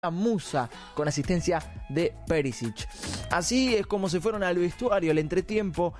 Musa con asistencia de Perisic. Así es como se fueron al vestuario al entretiempo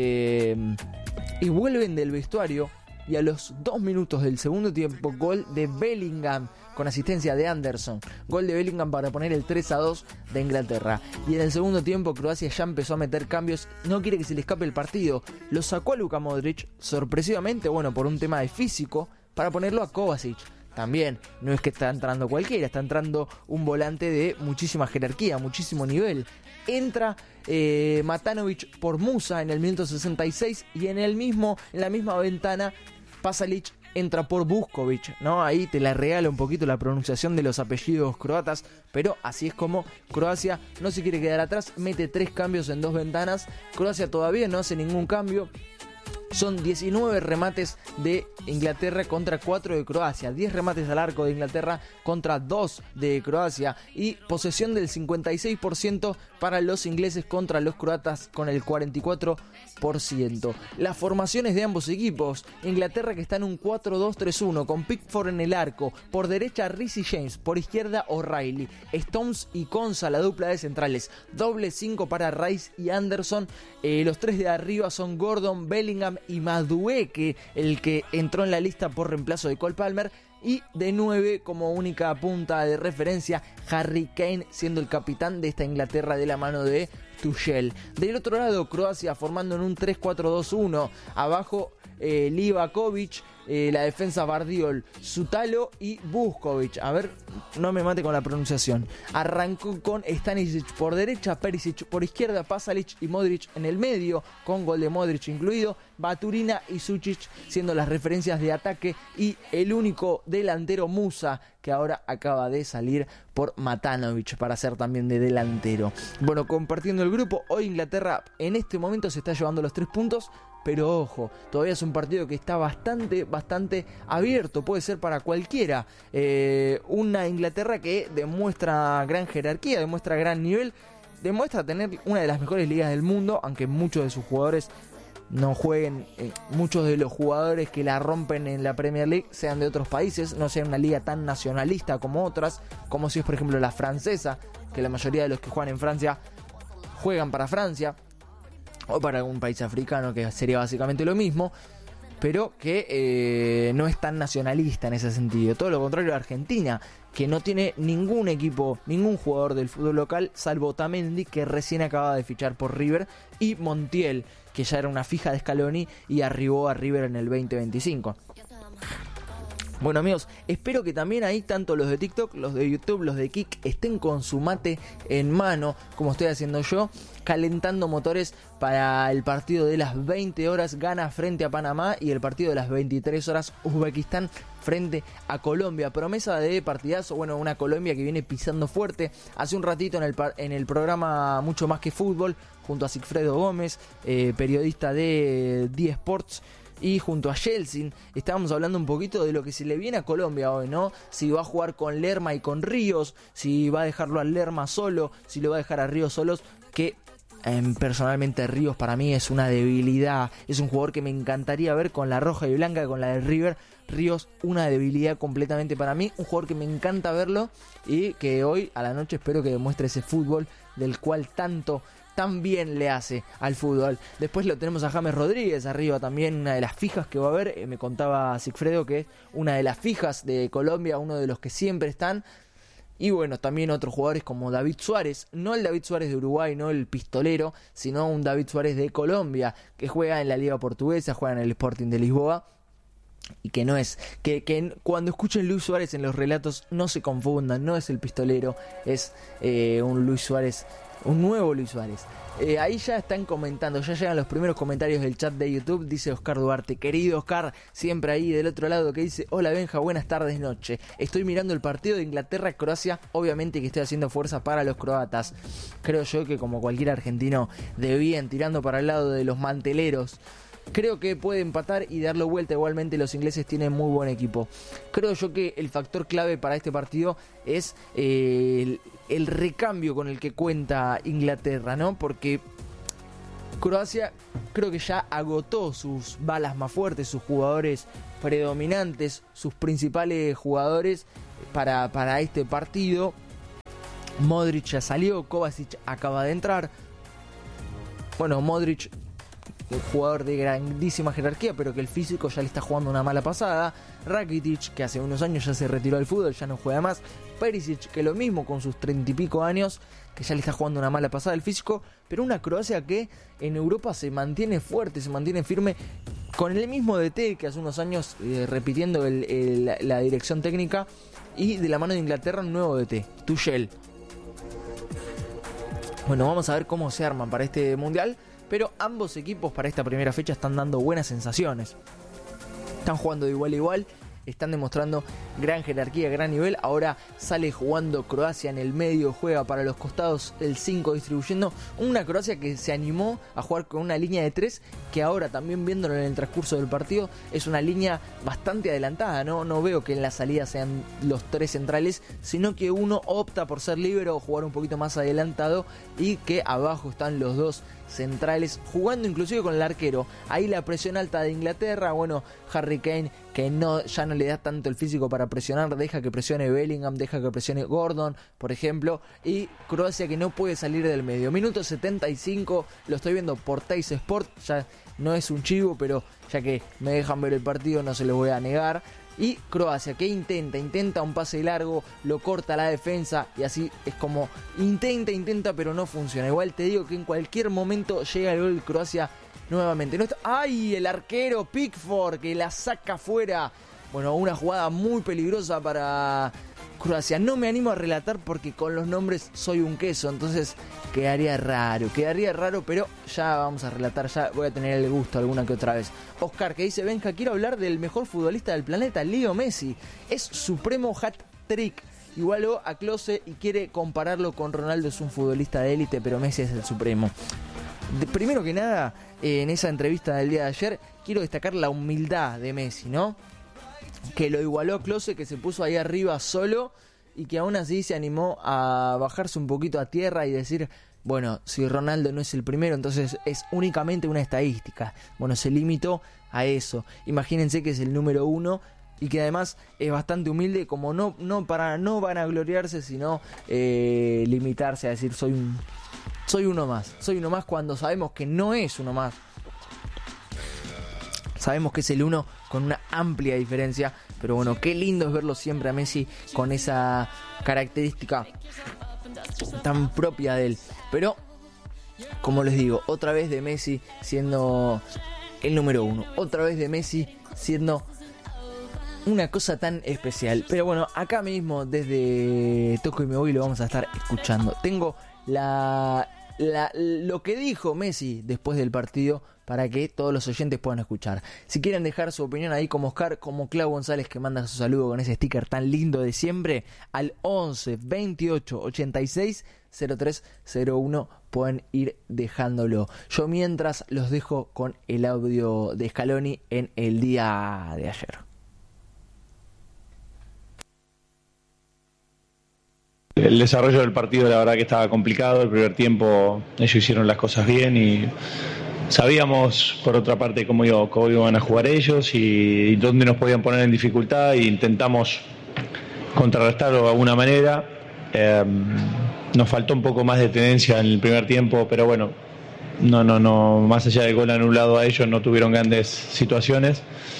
y vuelven del vestuario, y a los 2 minutos del segundo tiempo, gol de Bellingham con asistencia de Anderson. Gol de Bellingham para poner el 3-2 de Inglaterra. Y en el segundo tiempo Croacia ya empezó a meter cambios, no quiere que se le escape el partido. Lo sacó a Luka Modric sorpresivamente, por un tema de físico, para ponerlo a Kovacic. También no es que está entrando cualquiera, está entrando un volante de muchísima jerarquía, muchísimo nivel. Entra Matanovic por Musa en el minuto 66 y en la misma ventana Pasalic entra por Vuskovic, ¿no? Ahí te la regala un poquito la pronunciación de los apellidos croatas, pero así es como Croacia no se quiere quedar atrás, mete 3 cambios en 2 ventanas. Croacia todavía no hace ningún cambio. Son 19 remates de Inglaterra contra 4 de Croacia. 10 remates al arco de Inglaterra contra 2 de Croacia. Y posesión del 56% para los ingleses contra los croatas con el 44%. Las formaciones de ambos equipos. Inglaterra, que está en un 4-2-3-1 con Pickford en el arco. Por derecha Reece James, por izquierda O'Reilly. Stones y Konsa, la dupla de centrales. Doble 5 para Rice y Anderson. Los 3 de arriba son Gordon, Bellingham y Madueke, el que entró en la lista por reemplazo de Cole Palmer. Y de 9 como única punta de referencia Harry Kane, siendo el capitán de esta Inglaterra de la mano de Tuchel. Del otro lado Croacia formando en un 3-4-2-1. Abajo Livakovic, la defensa Bardiol, Sutalo y Vuskovic. A ver, no me mate con la pronunciación. Arrancó con Stanisic por derecha, Perisic por izquierda, Pasalic y Modric en el medio, con gol de Modric incluido. Baturina y Sučić siendo las referencias de ataque, y el único delantero Musa, que ahora acaba de salir por Matanovic para ser también de delantero. Bueno, compartiendo el grupo, hoy Inglaterra en este momento se está llevando los 3 puntos. Pero ojo, todavía es un partido que está bastante abierto, puede ser para cualquiera. Una Inglaterra que demuestra gran jerarquía, demuestra gran nivel, demuestra tener una de las mejores ligas del mundo, aunque muchos de sus jugadores no jueguen, muchos de los jugadores que la rompen en la Premier League sean de otros países, no sea una liga tan nacionalista como otras, como si es por ejemplo la francesa, que la mayoría de los que juegan en Francia juegan para Francia, o para algún país africano, que sería básicamente lo mismo, pero que no es tan nacionalista en ese sentido. Todo lo contrario de Argentina, que no tiene ningún equipo, ningún jugador del fútbol local, salvo Otamendi, que recién acaba de fichar por River, y Montiel, que ya era una fija de Scaloni y arribó a River en el 2025. Bueno amigos, espero que también ahí tanto los de TikTok, los de YouTube, los de Kik estén con su mate en mano, como estoy haciendo yo, calentando motores para el partido de las 20 horas Ghana frente a Panamá y el partido de las 23 horas Uzbekistán frente a Colombia. Promesa de partidazo, una Colombia que viene pisando fuerte. Hace un ratito en el programa Mucho Más que Fútbol, junto a Sigfredo Gómez, periodista de D Sports, y junto a Yeltsin, estábamos hablando un poquito de lo que se le viene a Colombia hoy, ¿no? Si va a jugar con Lerma y con Ríos, si va a dejarlo a Lerma solo, si lo va a dejar a Ríos solos, que personalmente Ríos para mí es una debilidad, es un jugador que me encantaría ver con la roja y blanca, con la de River. Ríos, una debilidad completamente para mí, un jugador que me encanta verlo y que hoy a la noche espero que demuestre ese fútbol del cual tan bien le hace al fútbol. Después lo tenemos a James Rodríguez arriba, también una de las fijas que va a haber. Me contaba Sigfredo que es una de las fijas de Colombia, uno de los que siempre están. Y también otros jugadores como David Suárez, no el David Suárez de Uruguay, no el pistolero, sino un David Suárez de Colombia, que juega en la Liga Portuguesa, juega en el Sporting de Lisboa. Y que no es, que cuando escuchen Luis Suárez en los relatos no se confundan, no es el pistolero, es un Luis Suárez, un nuevo Luis Suárez. Ahí ya están comentando, ya llegan los primeros comentarios del chat de YouTube. Dice Oscar Duarte, querido Oscar, siempre ahí del otro lado, que dice: hola Benja, buenas tardes, noche. Estoy mirando el partido de Inglaterra-Croacia, obviamente que estoy haciendo fuerza para los croatas. Creo yo que como cualquier argentino de bien, tirando para el lado de los manteleros, creo que puede empatar y darlo vuelta. Igualmente los ingleses tienen muy buen equipo. Creo yo que el factor clave para este partido es el recambio con el que cuenta Inglaterra, ¿no? Porque Croacia creo que ya agotó sus balas más fuertes, sus jugadores predominantes, sus principales jugadores para este partido. Modric ya salió, Kovacic acaba de entrar. Bueno, Modric, un jugador de grandísima jerarquía, pero que el físico ya le está jugando una mala pasada. Rakitic, que hace unos años ya se retiró del fútbol, ya no juega más. Perisic, que lo mismo con sus 30 y pico años, que ya le está jugando una mala pasada el físico. Pero una Croacia que en Europa se mantiene fuerte, se mantiene firme, con el mismo DT que hace unos años, repitiendo la dirección técnica, y de la mano de Inglaterra un nuevo DT, Tuchel. Bueno, vamos a ver cómo se arman para este mundial, pero ambos equipos para esta primera fecha están dando buenas sensaciones. Están jugando de igual a igual, están demostrando gran jerarquía, gran nivel. Ahora sale jugando Croacia en el medio, juega para los costados el 5 distribuyendo. Una Croacia que se animó a jugar con una línea de 3, que ahora también viéndolo en el transcurso del partido es una línea bastante adelantada. No veo que en la salida sean los 3 centrales, sino que uno opta por ser libre o jugar un poquito más adelantado, y que abajo están los 2 centrales, jugando inclusive con el arquero. Ahí la presión alta de Inglaterra, bueno, Harry Kane, que ya no le da tanto el físico para presionar, deja que presione Bellingham, deja que presione Gordon, por ejemplo, y Croacia que no puede salir del medio. Minuto 75, lo estoy viendo por Teis Sport, ya no es un chivo, pero ya que me dejan ver el partido no se lo voy a negar. Y Croacia que intenta un pase largo, lo corta la defensa, y así es como intenta, pero no funciona. Igual te digo que en cualquier momento llega el gol de Croacia nuevamente. ¡Ay! El arquero Pickford que la saca fuera. Bueno, una jugada muy peligrosa para Croacia. No me animo a relatar porque con los nombres soy un queso, entonces quedaría raro, pero ya vamos a relatar, ya voy a tener el gusto alguna que otra vez. Oscar, que dice: Benja, quiero hablar del mejor futbolista del planeta, Leo Messi. Es supremo hat-trick. Igualó a Klose y quiere compararlo con Ronaldo, es un futbolista de élite, pero Messi es el supremo. Primero que nada, en esa entrevista del día de ayer, quiero destacar la humildad de Messi, ¿no? Que lo igualó a Klose, que se puso ahí arriba solo, y que aún así se animó a bajarse un poquito a tierra y decir: bueno, si Ronaldo no es el primero, entonces es únicamente una estadística. Bueno, se limitó a eso. Imagínense que es el número 1 y que además es bastante humilde, como no para no vanagloriarse, sino limitarse a decir soy uno más, cuando sabemos que no es uno más. Sabemos que es el uno con una amplia diferencia, pero bueno, qué lindo es verlo siempre a Messi con esa característica tan propia de él. Pero, como les digo, otra vez de Messi siendo el número 1, otra vez de Messi siendo una cosa tan especial. Pero bueno, acá mismo desde Toco y Me Voy lo vamos a estar escuchando. Tengo lo que dijo Messi después del partido para que todos los oyentes puedan escuchar. Si quieren dejar su opinión ahí como Oscar, como Clau González, que manda su saludo con ese sticker tan lindo de siempre, al 11 28 86 0301 pueden ir dejándolo. Yo mientras los dejo con el audio de Scaloni en el día de ayer. El desarrollo del partido la verdad que estaba complicado. El primer tiempo ellos hicieron las cosas bien y sabíamos por otra parte cómo iban a jugar ellos y dónde nos podían poner en dificultad, e intentamos contrarrestarlo de alguna manera. Nos faltó un poco más de tenencia en el primer tiempo, pero bueno, no, más allá del gol anulado a ellos no tuvieron grandes situaciones.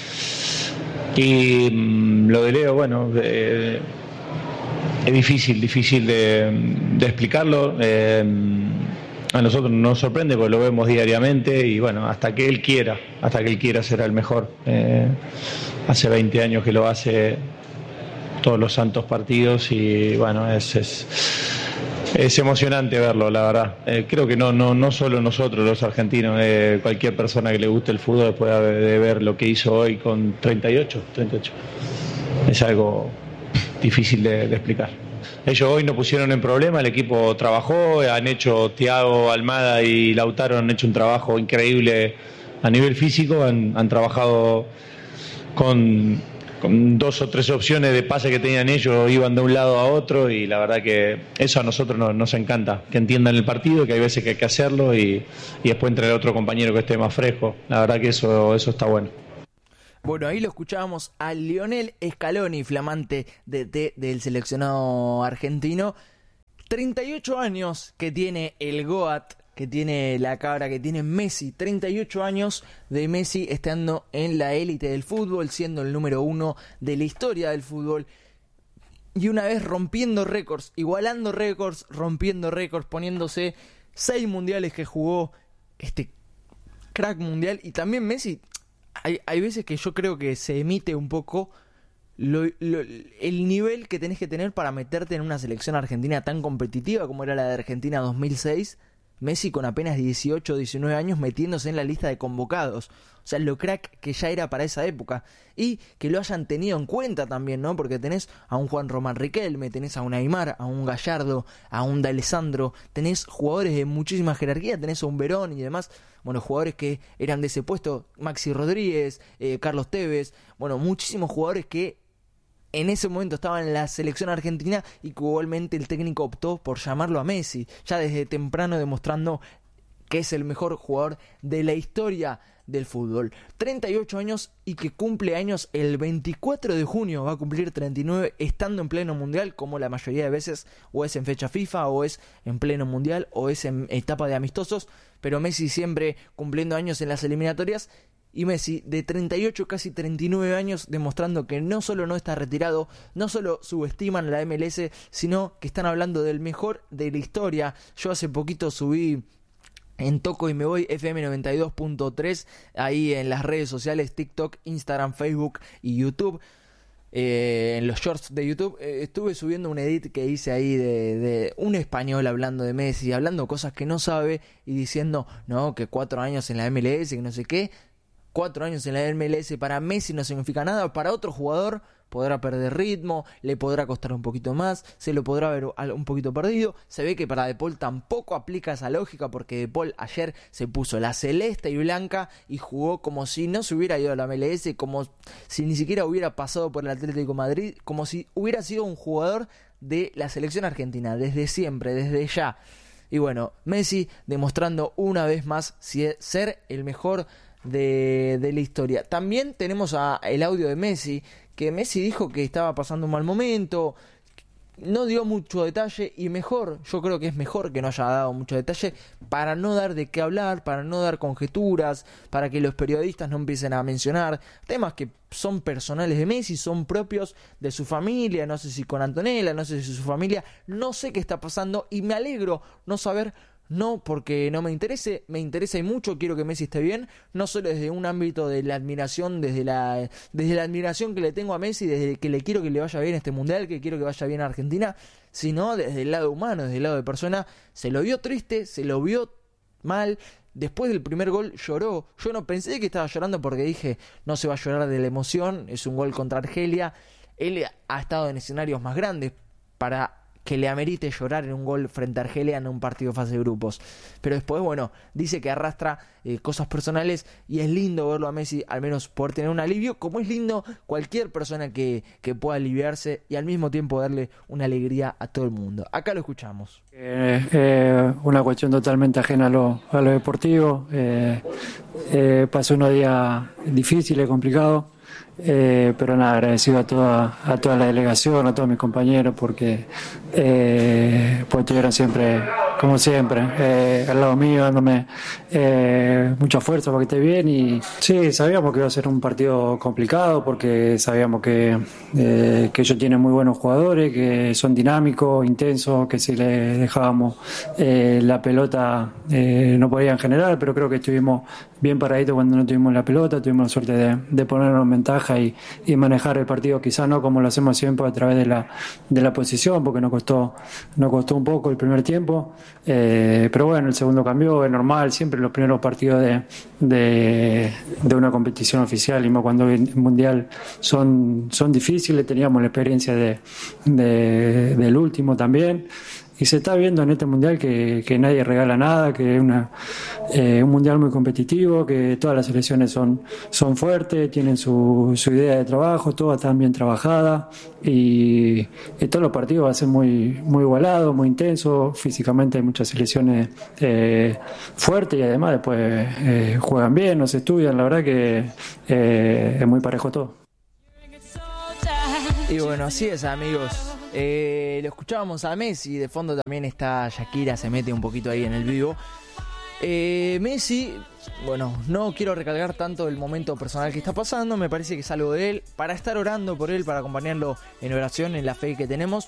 Y lo de Leo, bueno, es difícil de explicarlo. A nosotros nos sorprende porque lo vemos diariamente y bueno, hasta que él quiera será el mejor. Hace 20 años que lo hace todos los santos partidos y bueno, es emocionante verlo, la verdad. Creo que no solo nosotros los argentinos, cualquier persona que le guste el fútbol después de ver lo que hizo hoy con 38. Es algo difícil de explicar. Ellos hoy no pusieron en problema, el equipo trabajó, han hecho Thiago, Almada y Lautaro han hecho un trabajo increíble a nivel físico, han trabajado con 2 o 3 opciones de pase que tenían ellos, iban de un lado a otro y la verdad que eso a nosotros nos encanta, que entiendan el partido, que hay veces que hay que hacerlo y después entre el otro compañero que esté más fresco, la verdad que eso está bueno. Bueno, ahí lo escuchábamos a Lionel Scaloni, flamante DT del seleccionado argentino, 38 años que tiene el GOAT, que tiene la cabra, que tiene Messi. 38 años de Messi estando en la élite del fútbol, siendo el número 1 de la historia del fútbol. Y una vez rompiendo récords, igualando récords, rompiendo récords, poniéndose 6 mundiales que jugó este crack mundial. Y también Messi, hay veces que yo creo que se emite un poco el nivel que tenés que tener para meterte en una selección argentina tan competitiva como era la de Argentina 2006. Messi con apenas 18 o 19 años metiéndose en la lista de convocados. O sea, lo crack que ya era para esa época. Y que lo hayan tenido en cuenta también, ¿no? Porque tenés a un Juan Román Riquelme, tenés a un Aimar, a un Gallardo, a un D'Alessandro. Tenés jugadores de muchísima jerarquía, tenés a un Verón y demás. Bueno, jugadores que eran de ese puesto. Maxi Rodríguez, Carlos Tevez. Bueno, muchísimos jugadores que en ese momento estaba en la selección argentina y que igualmente el técnico optó por llamarlo a Messi, ya desde temprano demostrando que es el mejor jugador de la historia del fútbol. 38 años y que cumple años el 24 de junio, va a cumplir 39 estando en pleno mundial, como la mayoría de veces o es en fecha FIFA o es en pleno mundial o es en etapa de amistosos, pero Messi siempre cumpliendo años en las eliminatorias. Y Messi, de 38, casi 39 años, demostrando que no solo no está retirado, no solo subestiman a la MLS, sino que están hablando del mejor de la historia. Yo hace poquito subí en Toco y Me Voy FM 92.3, ahí en las redes sociales, TikTok, Instagram, Facebook y YouTube. En los shorts de YouTube estuve subiendo un edit que hice ahí de un español hablando de Messi, hablando cosas que no sabe y diciendo, no, que 4 años en la MLS, que no sé qué. 4 años en la MLS para Messi no significa nada. Para otro jugador podrá perder ritmo, le podrá costar un poquito más, se lo podrá ver un poquito perdido. Se ve que para De Paul tampoco aplica esa lógica, porque De Paul ayer se puso la celeste y blanca y jugó como si no se hubiera ido a la MLS, como si ni siquiera hubiera pasado por el Atlético de Madrid, como si hubiera sido un jugador de la selección argentina desde siempre, desde ya. Y bueno, Messi demostrando una vez más ser el mejor de la historia. También tenemos el audio de Messi, que Messi dijo que estaba pasando un mal momento, no dio mucho detalle, y yo creo que es mejor que no haya dado mucho detalle para no dar de qué hablar, para no dar conjeturas, para que los periodistas no empiecen a mencionar temas que son personales de Messi, son propios de su familia, no sé si con Antonella, no sé si su familia, no sé qué está pasando, y me alegro no saber. No porque no me interesa y mucho, quiero que Messi esté bien, no solo desde un ámbito de la admiración, desde la admiración que le tengo a Messi, desde que le quiero que le vaya bien este mundial, que quiero que vaya bien a Argentina, sino desde el lado humano, desde el lado de persona. Se lo vio triste, se lo vio mal. Después del primer gol lloró. Yo no pensé que estaba llorando porque dije, no se va a llorar de la emoción, es un gol contra Argelia. Él ha estado en escenarios más grandes para que le amerite llorar en un gol frente a Argelia en un partido de fase de grupos. Pero después, bueno, dice que arrastra cosas personales y es lindo verlo a Messi al menos poder tener un alivio, como es lindo cualquier persona que pueda aliviarse y al mismo tiempo darle una alegría a todo el mundo. Acá lo escuchamos. Una cuestión totalmente ajena a lo deportivo. Pasó unos días difíciles, complicados. Pero nada, agradecido a toda la delegación, a todos mis compañeros, porque pues estuvieron siempre, como siempre, al lado mío, dándome mucha fuerza para que esté bien. Y sí, sabíamos que iba a ser un partido complicado, porque sabíamos que ellos tienen muy buenos jugadores, que son dinámicos, intensos, que si les dejábamos la pelota no podían generar, pero creo que estuvimos bien paraditos cuando no tuvimos la pelota, tuvimos la suerte de ponernos en ventaja y manejar el partido, quizá no como lo hacemos siempre a través de la posición, porque nos costó un poco el primer tiempo, pero bueno, el segundo cambió, es normal, siempre los primeros partidos de una competición oficial, y más cuando el mundial son difíciles. Teníamos la experiencia del último también. Y se está viendo en este mundial que nadie regala nada, que es un mundial muy competitivo, que todas las selecciones son fuertes, tienen su idea de trabajo, todas están bien trabajadas, y todos los partidos van a ser muy, muy igualados, muy intensos. Físicamente hay muchas selecciones fuertes, y además después juegan bien, no se estudian. La verdad que es muy parejo todo. Y bueno, así es, amigos. Lo escuchábamos a Messi, de fondo también está Shakira, se mete un poquito ahí en el vivo. Messi, bueno, no quiero recalcar tanto el momento personal que está pasando, me parece que es algo de él, para estar orando por él, para acompañarlo en oración, en la fe que tenemos,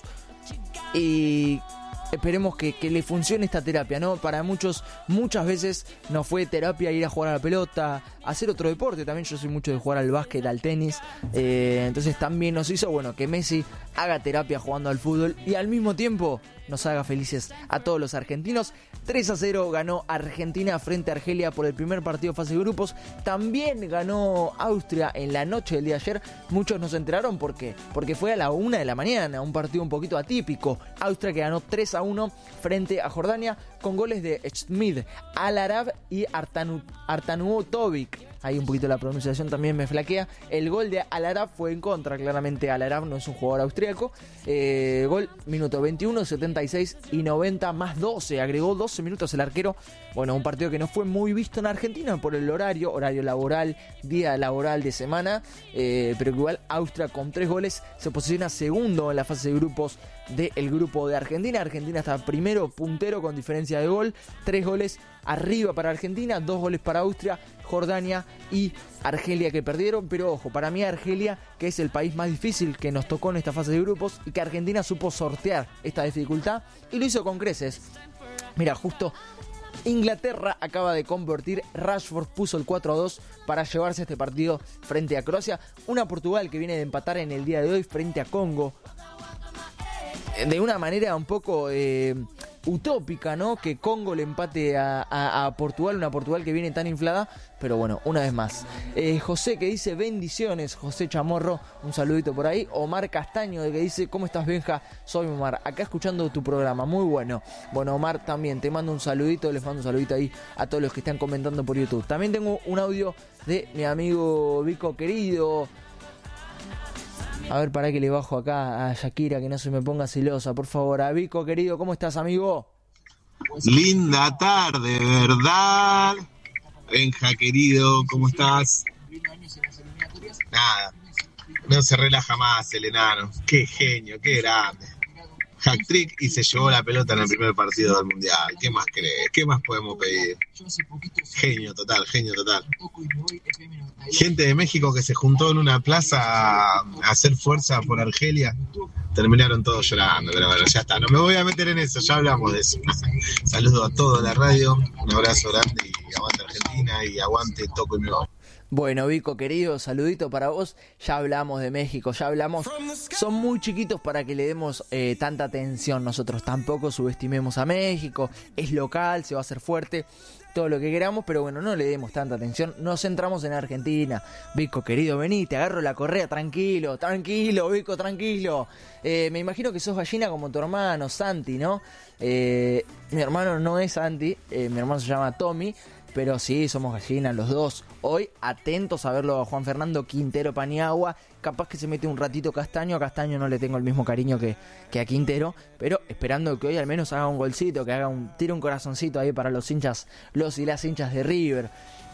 y esperemos que le funcione esta terapia, ¿no? Para muchas veces nos fue terapia ir a jugar a la pelota, hacer otro deporte, también yo soy mucho de jugar al básquet, al tenis, entonces también nos hizo, bueno, que Messi haga terapia jugando al fútbol y al mismo tiempo nos haga felices a todos los argentinos. 3-0 ganó Argentina frente a Argelia por el primer partido fase de grupos. También ganó Austria en la noche del día de ayer. Muchos nos enteraron porque fue a la 1 de la mañana, un partido un poquito atípico. Austria que ganó 3-1 frente a Jordania con goles de Schmid, Al-Arab y Artanutovic. Ahí un poquito la pronunciación también me flaquea. El gol de Al-Arab fue en contra, claramente Al-Arab no es un jugador austríaco. Gol minuto 21, 76 y 90 más 12. Agregó 12 minutos el arquero. Bueno, un partido que no fue muy visto en Argentina por el horario laboral, día laboral de semana. Pero que igual Austria con 3 goles se posiciona segundo en la fase de grupos del grupo de Argentina. Argentina está primero, puntero con diferencia de gol. 3 goles arriba para Argentina, 2 goles para Austria, Jordania y Argelia que perdieron. Pero ojo, para mí Argelia, que es el país más difícil que nos tocó en esta fase de grupos, y que Argentina supo sortear esta dificultad y lo hizo con creces. Mira, justo Inglaterra acaba de convertir, Rashford puso el 4-2 para llevarse este partido frente a Croacia. Una Portugal que viene de empatar en el día de hoy frente a Congo de una manera un poco utópica, ¿no? Que Congo le empate a Portugal, una Portugal que viene tan inflada, pero bueno, una vez más. José que dice bendiciones, José Chamorro, un saludito por ahí. Omar Castaño que dice, ¿cómo estás, Benja? Soy Omar, acá escuchando tu programa, muy bueno. Bueno, Omar, también te mando un saludito, les mando un saludito ahí a todos los que están comentando por YouTube. También tengo un audio de mi amigo Vico querido. A ver, para que le bajo acá a Shakira, que no se me ponga celosa, por favor. A Vico, querido, ¿cómo estás, amigo? Linda tarde, ¿verdad? Benja, querido, ¿cómo estás? Nada, no se relaja más el enano. Qué genio, qué grande. Hat-trick y se llevó la pelota en el primer partido del Mundial. ¿Qué más crees? ¿Qué más podemos pedir? Genio total, genio total. Gente de México que se juntó en una plaza a hacer fuerza por Argelia. Terminaron todos llorando, pero bueno, ya está. No me voy a meter en eso, ya hablamos de eso. Saludos a todos la radio, un abrazo grande y aguante Argentina y aguante Toco y me voy. Bueno, Vico, querido, saludito para vos. Ya hablamos de México, ya hablamos. Son muy chiquitos para que le demos tanta atención nosotros. Tampoco subestimemos a México. Es local, se va a hacer fuerte, todo lo que queramos, pero bueno, no le demos tanta atención. Nos centramos en Argentina. Vico, querido, vení, te agarro la correa. Tranquilo, Vico, tranquilo. Me imagino que sos gallina como tu hermano, Santi, ¿no? Mi hermano no es Santi, mi hermano se llama Tommy. Pero sí, somos gallinas los dos. Hoy, atentos a verlo a Juan Fernando Quintero Paniagua. Capaz que se mete un ratito Castaño. A Castaño no le tengo el mismo cariño que a Quintero. Pero esperando que hoy al menos haga un golcito. Que tire un corazoncito ahí para los hinchas, los y las hinchas de River.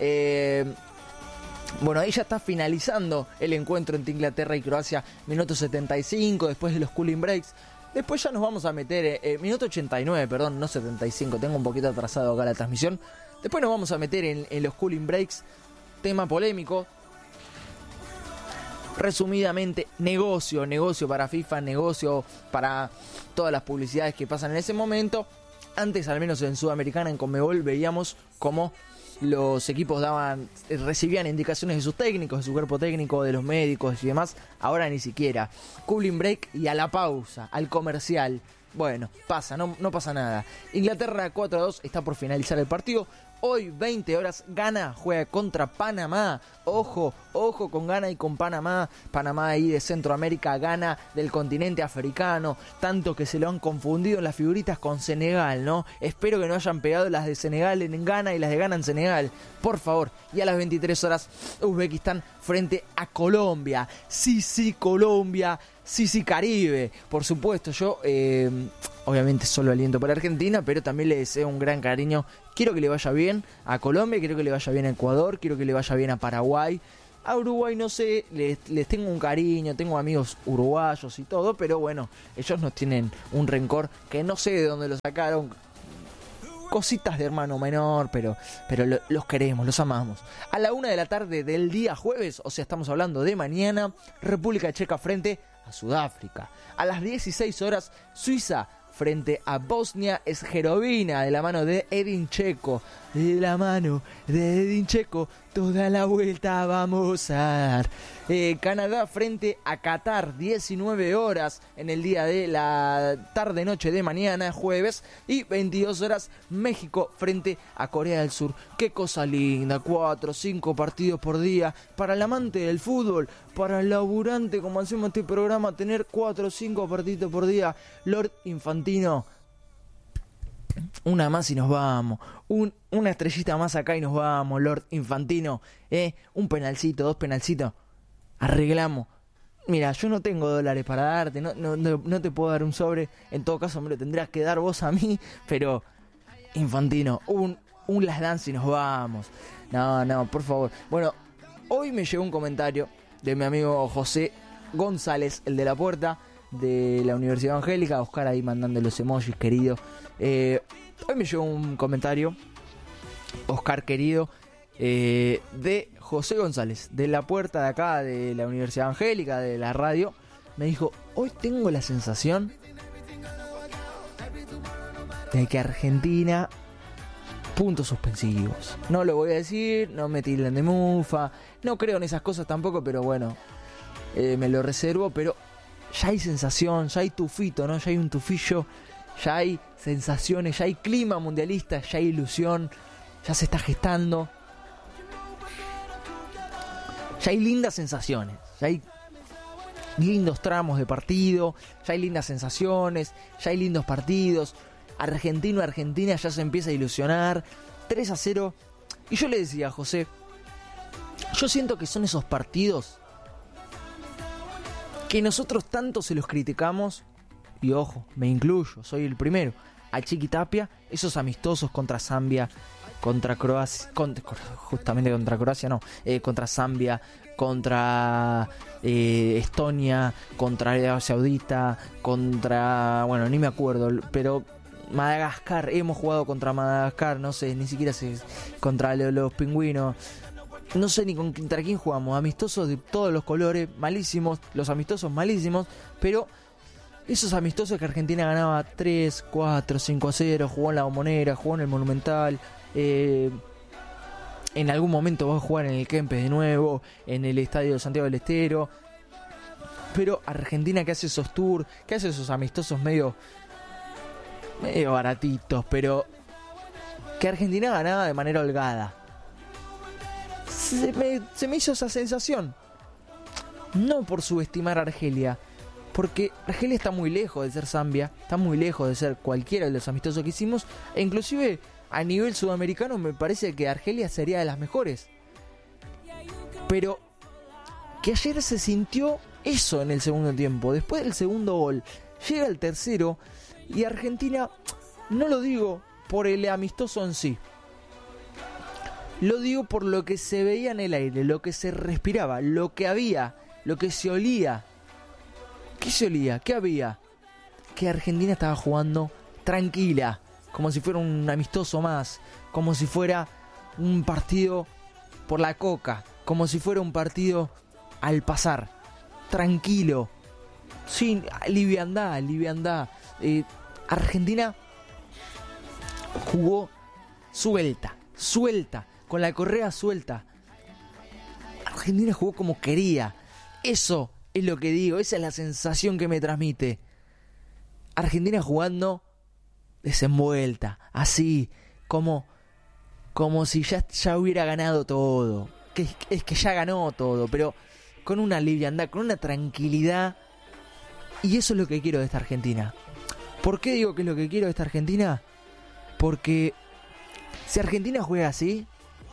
Bueno, ahí ya está finalizando el encuentro entre Inglaterra y Croacia. Minuto 75, después de los cooling breaks. Después ya nos vamos a meter... minuto 89, perdón, no 75. Tengo un poquito atrasado acá la transmisión. Después nos vamos a meter en los cooling breaks. Tema polémico. Resumidamente, negocio para FIFA, negocio para todas las publicidades que pasan en ese momento. Antes, al menos en Sudamericana, en Conmebol, veíamos cómo los equipos recibían indicaciones de sus técnicos, de su cuerpo técnico, de los médicos y demás. Ahora ni siquiera. Cooling break y a la pausa, al comercial. Bueno, pasa, no pasa nada. Inglaterra 4-2, está por finalizar el partido. Hoy, 20 horas, Ghana juega contra Panamá. Ojo con Ghana y con Panamá. Panamá ahí de Centroamérica, Ghana del continente africano. Tanto que se lo han confundido en las figuritas con Senegal, ¿no? Espero que no hayan pegado las de Senegal en Ghana y las de Ghana en Senegal. Por favor. Y a las 23 horas, Uzbekistán frente a Colombia. Sí, Colombia. Sí, Caribe. Por supuesto, yo obviamente solo aliento para Argentina, pero también le deseo un gran cariño. Quiero que le vaya bien a Colombia, quiero que le vaya bien a Ecuador, quiero que le vaya bien a Paraguay. A Uruguay no sé, les tengo un cariño, tengo amigos uruguayos y todo, pero bueno, ellos nos tienen un rencor que no sé de dónde lo sacaron. Cositas de hermano menor, pero los queremos, los amamos. A la 1 de la tarde del día jueves, o sea, estamos hablando de mañana, República Checa frente a Sudáfrica. A las 16 horas, Suiza frente a Bosnia-Herzegovina, de la mano de Edin Dzeko. De la mano de Edin Dzeko, toda la vuelta vamos a dar. Canadá frente a Qatar, 19 horas en el día de la tarde-noche de mañana, jueves. Y 22 horas, México frente a Corea del Sur. Qué cosa linda, 4 o 5 partidos por día. Para el amante del fútbol, para el laburante, como hacemos este programa, tener 4 o 5 partidos por día. Lord Infantino, una más y nos vamos. Una estrellita más acá y nos vamos, Lord Infantino. Un penalcito, 2 penalcitos. Arreglamos. Mira, yo no tengo dólares para darte, no te puedo dar un sobre. En todo caso me lo tendrás que dar vos a mí. Pero, Infantino, un last dance y nos vamos. No, por favor. Bueno, hoy me llegó un comentario de mi amigo José González, el de la puerta de la Universidad Evangélica. Oscar ahí mandando los emojis, querido. Hoy me llegó un comentario, Oscar querido, de José González, de la puerta de acá de la Universidad Evangélica, de la radio. Me dijo: hoy tengo la sensación de que Argentina, puntos suspensivos. No lo voy a decir, no me tilden de mufa, no creo en esas cosas tampoco, pero bueno, me lo reservo. Pero ya hay sensación, ya hay tufito, ¿no? Ya hay un tufillo, ya hay sensaciones, ya hay clima mundialista, ya hay ilusión, ya se está gestando. Ya hay lindas sensaciones, ya hay lindos tramos de partido, ya hay lindas sensaciones, ya hay lindos partidos. Argentina ya se empieza a ilusionar. 3-0. Y yo le decía a José, yo siento que son esos partidos que nosotros tanto se los criticamos. Y ojo, me incluyo, soy el primero. A Chiqui Tapia, esos amistosos contra Zambia, contra Croacia, justamente contra Croacia no, contra Zambia, contra Estonia, contra Arabia Saudita, contra, bueno, ni me acuerdo, pero Madagascar, hemos jugado contra Madagascar, no sé, ni siquiera sé, contra los pingüinos, no sé ni contra quién jugamos, amistosos de todos los colores, malísimos, los amistosos malísimos, pero esos amistosos que Argentina ganaba 3, 4, 5-0, jugó en la Bombonera, jugó en el Monumental, en algún momento va a jugar en el Kempes de nuevo, en el Estadio de Santiago del Estero. Pero Argentina, que hace esos tours, que hace esos amistosos medio baratitos, pero que Argentina ganaba de manera holgada. Se me hizo esa sensación. No por subestimar a Argelia, porque Argelia está muy lejos de ser Zambia, está muy lejos de ser cualquiera de los amistosos que hicimos, e inclusive a nivel sudamericano me parece que Argelia sería de las mejores. Pero que ayer se sintió eso en el segundo tiempo. Después del segundo gol, llega el tercero y Argentina, no lo digo por el amistoso en sí, lo digo por lo que se veía en el aire, lo que se respiraba, lo que había, lo que se olía. ¿Qué se olía? ¿Qué había? Que Argentina estaba jugando tranquila, como si fuera un amistoso más, como si fuera un partido por la coca, como si fuera un partido al pasar, tranquilo, sin liviandad. Argentina jugó suelta, con la correa suelta. Argentina jugó como quería. Eso es lo que digo, esa es la sensación que me transmite. Argentina jugando desenvuelta, así, como si ya hubiera ganado todo. Es que ya ganó todo, pero con una liviandad, con una tranquilidad. Y eso es lo que quiero de esta Argentina. ¿Por qué digo que es lo que quiero de esta Argentina? Porque si Argentina juega así,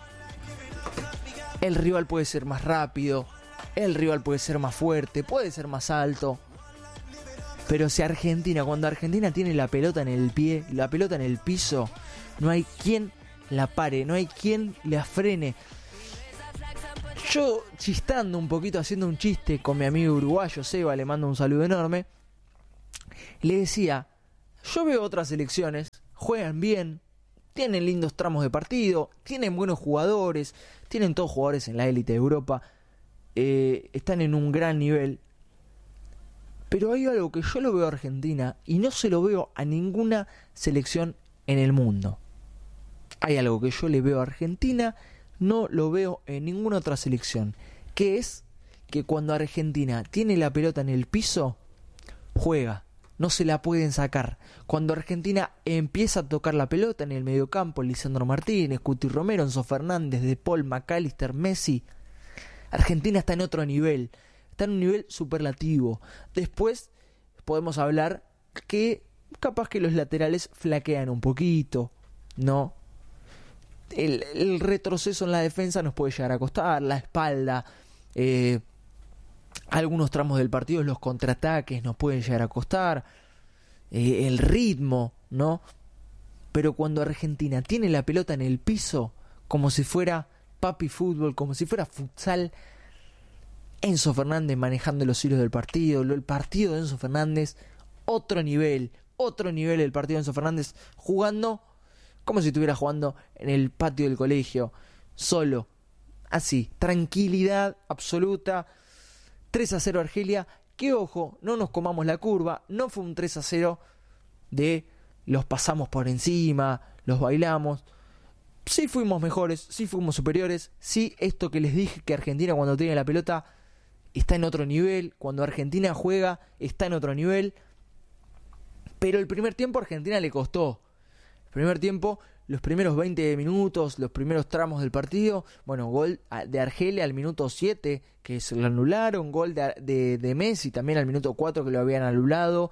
el rival puede ser más rápido, el rival puede ser más fuerte, puede ser más alto. Pero si cuando Argentina tiene la pelota en el pie, la pelota en el piso, no hay quien la pare, no hay quien la frene. Yo, chistando un poquito, haciendo un chiste con mi amigo uruguayo Seba, le mando un saludo enorme, le decía, yo veo otras selecciones, juegan bien, tienen lindos tramos de partido, tienen buenos jugadores, tienen todos jugadores en la élite de Europa, están en un gran nivel, pero hay algo que yo lo veo a Argentina y no se lo veo a ninguna selección en el mundo. Hay algo que yo le veo a Argentina, no lo veo en ninguna otra selección, que es que cuando Argentina tiene la pelota en el piso, juega, no se la pueden sacar. Cuando Argentina empieza a tocar la pelota en el mediocampo, Lisandro Martínez, Cuti Romero, Enzo Fernández, De Paul, McAllister, Messi, Argentina está en otro nivel, está en un nivel superlativo. Después podemos hablar que capaz que los laterales flaquean un poquito, ¿no? El retroceso en la defensa nos puede llegar a costar, la espalda, algunos tramos del partido, los contraataques nos pueden llegar a costar, el ritmo, ¿no? Pero cuando Argentina tiene la pelota en el piso, como si fuera papi fútbol, como si fuera futsal, Enzo Fernández manejando los hilos del partido, el partido de Enzo Fernández, otro nivel el partido de Enzo Fernández, jugando como si estuviera jugando en el patio del colegio, solo, así, tranquilidad absoluta. 3-0 Argelia, que ojo, no nos comamos la curva, no fue un 3-0 de los pasamos por encima, los bailamos. Sí fuimos mejores, sí fuimos superiores, sí esto que les dije, que Argentina cuando tiene la pelota está en otro nivel, cuando Argentina juega está en otro nivel, pero el primer tiempo a Argentina le costó. El primer tiempo, los primeros 20 minutos, los primeros tramos del partido, bueno, gol de Argelia al minuto 7, que se lo anularon, gol de Messi también al minuto 4 que lo habían anulado,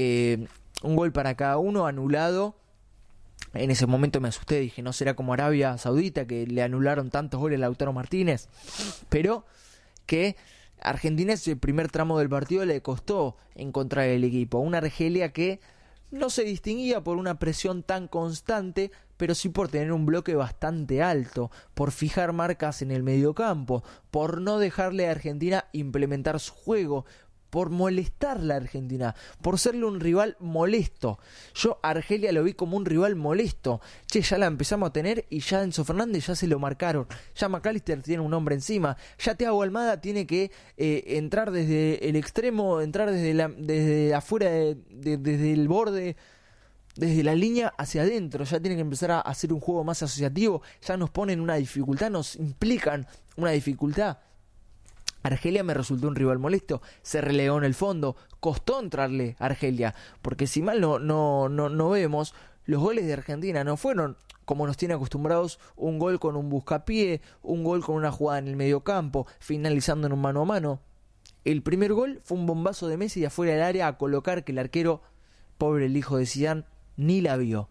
un gol para cada uno anulado. En ese momento me asusté, dije, no será como Arabia Saudita, que le anularon tantos goles a Lautaro Martínez, pero que Argentina ese primer tramo del partido le costó encontrar el equipo, una Argelia que no se distinguía por una presión tan constante, pero sí por tener un bloque bastante alto, por fijar marcas en el mediocampo, por no dejarle a Argentina implementar su juego, por molestarla a Argentina, por serle un rival molesto. Yo a Argelia lo vi como un rival molesto. Che, ya la empezamos a tener y ya Enzo Fernández ya se lo marcaron. Ya McAllister tiene un hombre encima. Ya Thiago Almada tiene que entrar desde el extremo, entrar desde afuera, desde el borde, desde la línea hacia adentro. Ya tiene que empezar a hacer un juego más asociativo. Ya nos ponen una dificultad, nos implican una dificultad. Argelia me resultó un rival molesto, se relegó en el fondo, costó entrarle a Argelia, porque si mal no vemos, los goles de Argentina no fueron como nos tiene acostumbrados, un gol con un buscapié, un gol con una jugada en el mediocampo, finalizando en un mano a mano. El primer gol fue un bombazo de Messi de afuera del área a colocar que el arquero, pobre el hijo de Zidane, ni la vio.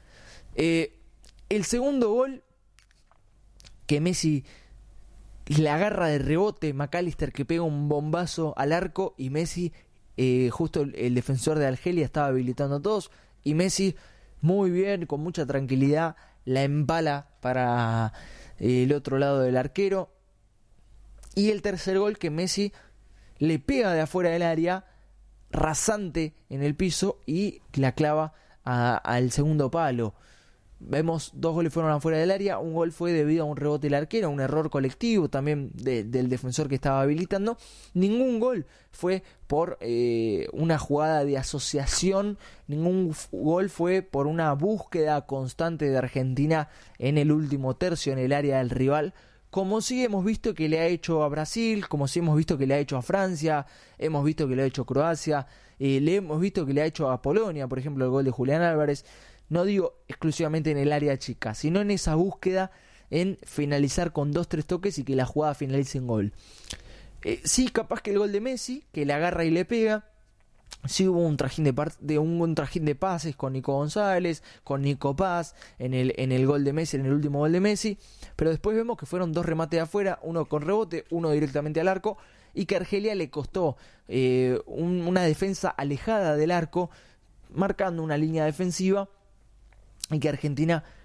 El segundo gol, que Messi le agarra de rebote, McAllister que pega un bombazo al arco y Messi, justo el defensor de Argelia estaba habilitando a todos y Messi muy bien, con mucha tranquilidad, la empala para el otro lado del arquero. Y el tercer gol que Messi le pega de afuera del área, rasante en el piso y la clava al segundo palo. Vemos, 2 goles fueron afuera del área, un gol fue debido a un rebote del arquero, un error colectivo también del defensor que estaba habilitando. Ningún gol fue por una jugada de asociación, ningún gol fue por una búsqueda constante de Argentina en el último tercio, en el área del rival, como sí hemos visto que le ha hecho a Brasil, como sí hemos visto que le ha hecho a Francia, hemos visto que le ha hecho a Croacia, le hemos visto que le ha hecho a Polonia, por ejemplo el gol de Julián Álvarez. No digo exclusivamente en el área chica, sino en esa búsqueda en finalizar con 2-3 toques y que la jugada finalice en gol. Sí, capaz que el gol de Messi, que le agarra y le pega. Sí hubo un trajín de pases con Nico González, con Nico Paz, en el gol de Messi, en el último gol de Messi. Pero después vemos que fueron 2 remates de afuera, uno con rebote, uno directamente al arco. Y que a Argelia le costó una defensa alejada del arco, marcando una línea defensiva. Y que Argentina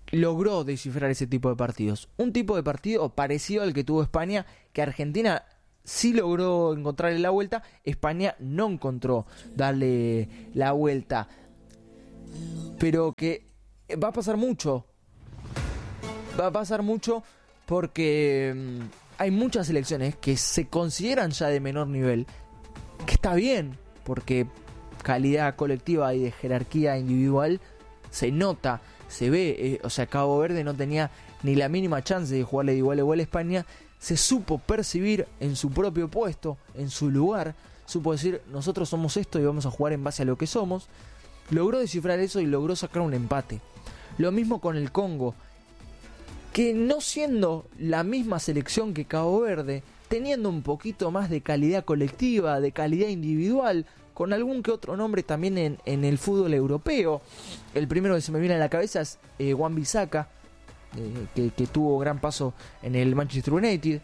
logró descifrar ese tipo de partidos. Un tipo de partido parecido al que tuvo España, que Argentina sí logró encontrarle la vuelta, España no encontró darle la vuelta. Pero que va a pasar mucho. Va a pasar mucho porque hay muchas selecciones que se consideran ya de menor nivel, que está bien, porque calidad colectiva y de jerarquía individual se nota, se ve. O sea, Cabo Verde no tenía ni la mínima chance de jugarle de igual a igual a España. Se supo percibir en su propio puesto, en su lugar, supo decir, nosotros somos esto y vamos a jugar en base a lo que somos. Logró descifrar eso y logró sacar un empate. Lo mismo con el Congo, que no siendo la misma selección que Cabo Verde, teniendo un poquito más de calidad colectiva, de calidad individual, con algún que otro nombre también en el fútbol europeo. El primero que se me viene a la cabeza es Wan-Bissaka, que tuvo gran paso en el Manchester United.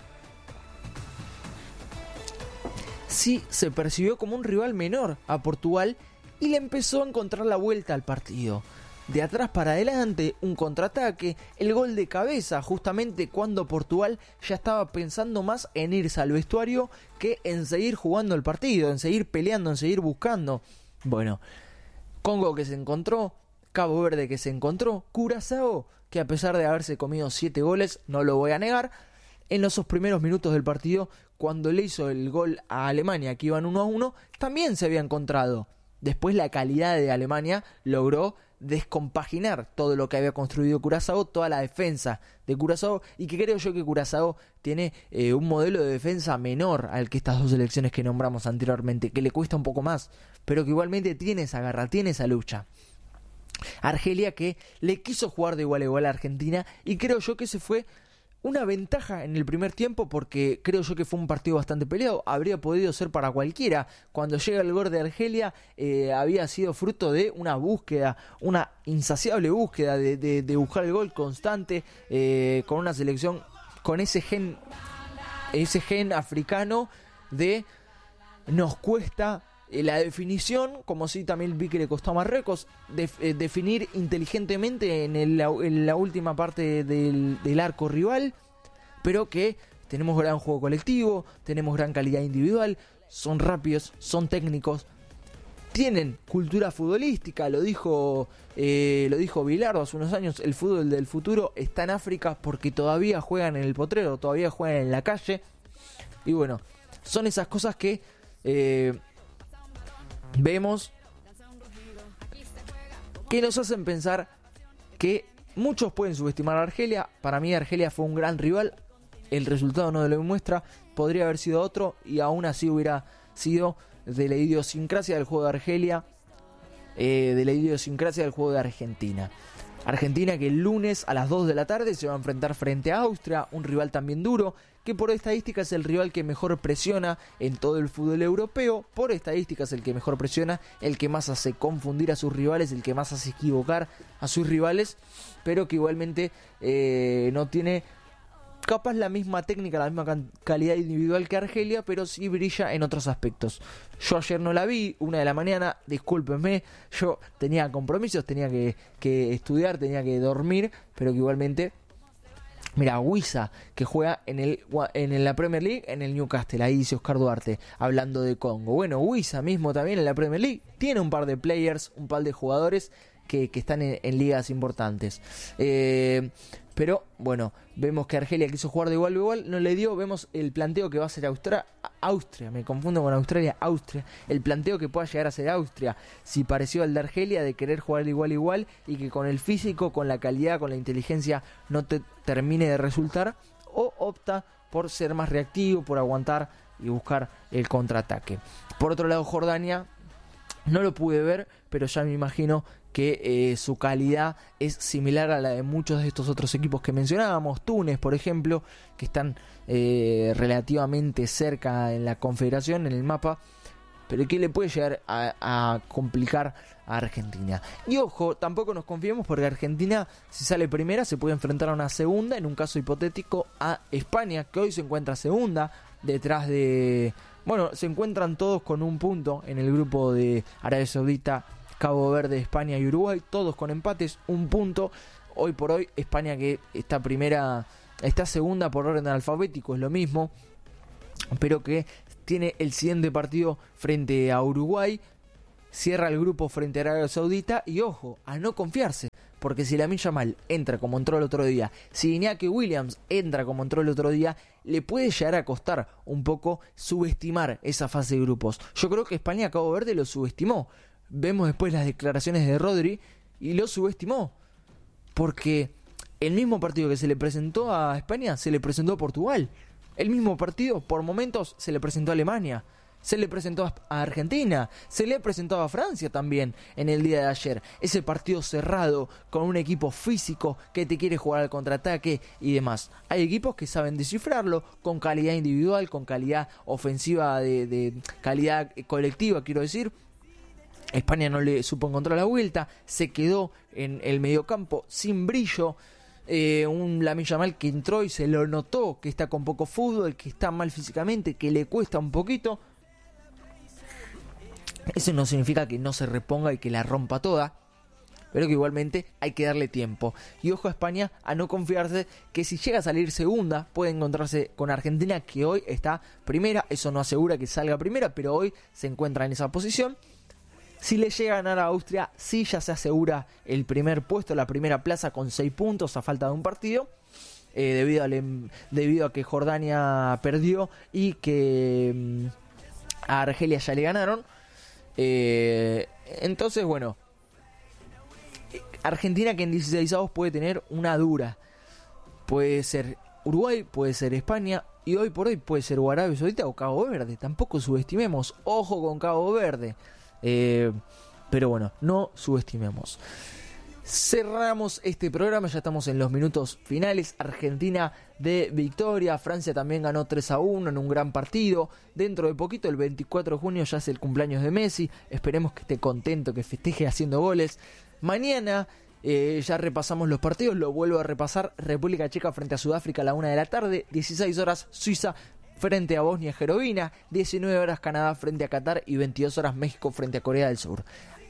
Sí se percibió como un rival menor a Portugal y le empezó a encontrar la vuelta al partido. De atrás para adelante, un contraataque, el gol de cabeza, justamente cuando Portugal ya estaba pensando más en irse al vestuario que en seguir jugando el partido, en seguir peleando, en seguir buscando. Bueno, Congo que se encontró, Cabo Verde que se encontró, Curazao que a pesar de haberse comido 7 goles, no lo voy a negar, en esos primeros minutos del partido, cuando le hizo el gol a Alemania, que iban 1-1, también se había encontrado. Después la calidad de Alemania logró descompaginar todo lo que había construido Curazao, toda la defensa de Curazao, y que creo yo que Curazao tiene un modelo de defensa menor al que estas dos selecciones que nombramos anteriormente, que le cuesta un poco más, pero que igualmente tiene esa garra, tiene esa lucha. Argelia que le quiso jugar de igual a igual a Argentina, y creo yo que se fue una ventaja en el primer tiempo, porque creo yo que fue un partido bastante peleado. Habría podido ser para cualquiera. Cuando llega el gol de Argelia, había sido fruto de una búsqueda, una insaciable búsqueda de buscar el gol constante, con una selección con ese gen africano de nos cuesta la definición, como sí también vi que le costó a Marruecos definir inteligentemente en la última parte del arco rival, pero que tenemos gran juego colectivo, tenemos gran calidad individual, son rápidos, son técnicos, tienen cultura futbolística, lo dijo Bilardo hace unos años, el fútbol del futuro está en África porque todavía juegan en el potrero, todavía juegan en la calle, y bueno, son esas cosas que vemos que nos hacen pensar que muchos pueden subestimar a Argelia. Para mí Argelia fue un gran rival, el resultado no lo demuestra, podría haber sido otro y aún así hubiera sido de la idiosincrasia del juego de Argelia, de la idiosincrasia del juego de Argentina. Argentina que el lunes a las 2 de la tarde se va a enfrentar frente a Austria, un rival también duro, que por estadística es el rival que mejor presiona en todo el fútbol europeo. Por estadística es el que mejor presiona, el que más hace confundir a sus rivales, el que más hace equivocar a sus rivales, pero que igualmente no tiene capaz la misma técnica, la misma calidad individual que Argelia, pero sí brilla en otros aspectos. Yo ayer no la vi, 1 de la mañana, discúlpenme, yo tenía compromisos, tenía que estudiar, tenía que dormir, pero que igualmente, mira, Wissa, que juega en la Premier League, en el Newcastle, ahí dice Oscar Duarte, hablando de Congo. Bueno, Wissa mismo también en la Premier League, tiene un par de players, un par de jugadores que están en ligas importantes. Pero bueno, vemos que Argelia quiso jugar de igual a igual, no le dio. Vemos el planteo que va a hacer Austria, me confundo con Australia, Austria. El planteo que pueda llegar a ser Austria, si pareció al de Argelia, de querer jugar de igual a igual y que con el físico, con la calidad, con la inteligencia no te termine de resultar, o opta por ser más reactivo, por aguantar y buscar el contraataque. Por otro lado, Jordania, no lo pude ver, pero ya me imagino que su calidad es similar a la de muchos de estos otros equipos que mencionábamos. Túnez, por ejemplo, que están relativamente cerca en la confederación, en el mapa, pero que le puede llegar a complicar a Argentina. Y ojo, tampoco nos confiemos, porque Argentina, si sale primera, se puede enfrentar a una segunda, en un caso hipotético, a España, que hoy se encuentra segunda, detrás de... Bueno, se encuentran todos con un punto en el grupo de Arabia Saudita, Cabo Verde, España y Uruguay, todos con empates, un punto. Hoy por hoy, España, que está segunda por orden alfabético, es lo mismo, pero que tiene el siguiente partido frente a Uruguay, cierra el grupo frente a Arabia Saudita, y ojo, a no confiarse, porque si Lamine Yamal entra como entró el otro día, si Iñaki Williams entra como entró el otro día, le puede llegar a costar un poco subestimar esa fase de grupos. Yo creo que España a Cabo Verde lo subestimó. Vemos después las declaraciones de Rodri y lo subestimó, porque el mismo partido que se le presentó a España se le presentó a Portugal. El mismo partido por momentos se le presentó a Alemania, se le presentó a Argentina, se le presentó a Francia también en el día de ayer. Ese partido cerrado, con un equipo físico que te quiere jugar al contraataque y demás. Hay equipos que saben descifrarlo con calidad individual, con calidad ofensiva, de calidad colectiva, quiero decir. España no le supo encontrar la vuelta, se quedó en el mediocampo sin brillo. Un Lamine Yamal que entró y se lo notó que está con poco fútbol, que está mal físicamente, que le cuesta un poquito. Eso no significa que no se reponga y que la rompa toda, pero que igualmente hay que darle tiempo. Y ojo a España a no confiarse, que si llega a salir segunda puede encontrarse con Argentina, que hoy está primera. Eso no asegura que salga primera, pero hoy se encuentra en esa posición. Si le llega a ganar a Austria, sí ya se asegura el primer puesto, la primera plaza, con 6 puntos a falta de un partido, debido a que Jordania perdió y que a Argelia ya le ganaron. Entonces, bueno, Argentina, que en 16avos puede tener una dura. Puede ser Uruguay, puede ser España, y hoy por hoy puede ser Arabia Saudita o Cabo Verde. Tampoco subestimemos, ojo con Cabo Verde. Pero bueno, no subestimemos. Cerramos este programa, ya estamos en los minutos finales. Argentina de victoria, Francia también ganó 3-1 en un gran partido. Dentro de poquito, el 24 de junio, ya es el cumpleaños de Messi. Esperemos que esté contento, que festeje haciendo goles. Mañana ya repasamos los partidos, lo vuelvo a repasar. República Checa frente a Sudáfrica a la 1 de la tarde, 16 horas Suiza frente a Bosnia-Herzegovina, 19 horas Canadá frente a Qatar y 22 horas México frente a Corea del Sur.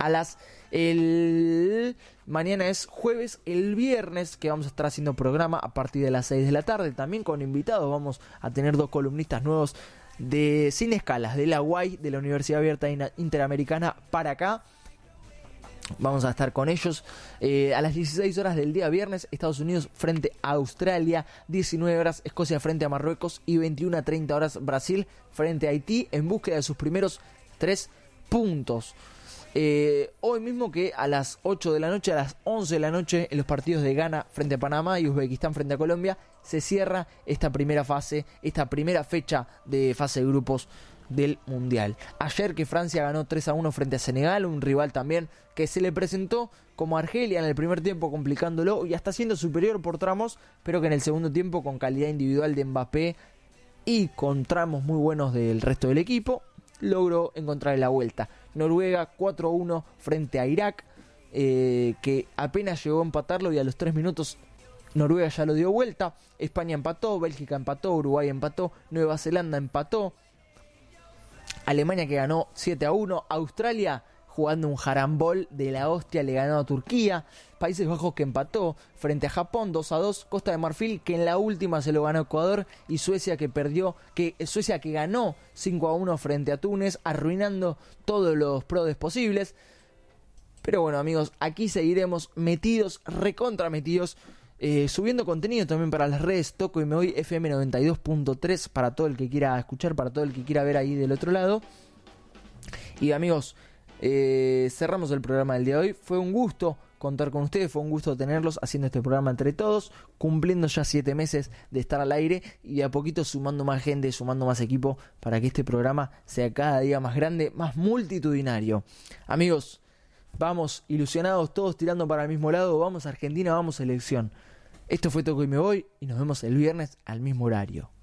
Mañana es jueves, el viernes que vamos a estar haciendo programa a partir de las 6 de la tarde, también con invitados. Vamos a tener 2 columnistas nuevos de Sin Escalas, de la UAI, de la Universidad Abierta Interamericana, para acá. Vamos a estar con ellos a las 16 horas del día viernes, Estados Unidos frente a Australia, 19 horas Escocia frente a Marruecos y 21:30 horas Brasil frente a Haití, en búsqueda de sus primeros 3 puntos. Hoy mismo, que a las 8 de la noche, a las 11 de la noche, en los partidos de Ghana frente a Panamá y Uzbekistán frente a Colombia, se cierra esta primera fase, esta primera fecha de fase de grupos del Mundial. Ayer, que Francia ganó 3-1 frente a Senegal, un rival también que se le presentó como Argelia en el primer tiempo, complicándolo y hasta siendo superior por tramos, pero que en el segundo tiempo, con calidad individual de Mbappé y con tramos muy buenos del resto del equipo, logró encontrar la vuelta. Noruega 4-1 frente a Irak, que apenas llegó a empatarlo y a los 3 minutos Noruega ya lo dio vuelta. España empató, Bélgica empató, Uruguay empató, Nueva Zelanda empató, Alemania que ganó 7-1, Australia jugando un jarambol de la hostia le ganó a Turquía, Países Bajos que empató frente a Japón 2-2, Costa de Marfil que en la última se lo ganó a Ecuador, y Suecia que ganó 5-1 frente a Túnez, arruinando todos los prodes posibles. Pero bueno, amigos, aquí seguiremos metidos, recontra metidos, subiendo contenido también para las redes. Toco y me voy FM 92.3 para todo el que quiera escuchar, para todo el que quiera ver ahí del otro lado. Y amigos, cerramos el programa del día de hoy. Fue un gusto contar con ustedes, fue un gusto tenerlos haciendo este programa entre todos, cumpliendo ya 7 meses de estar al aire y de a poquito sumando más gente, sumando más equipo para que este programa sea cada día más grande, más multitudinario. Amigos, vamos ilusionados, todos tirando para el mismo lado. Vamos Argentina, vamos selección. Esto fue Toco y me voy, y nos vemos el viernes al mismo horario.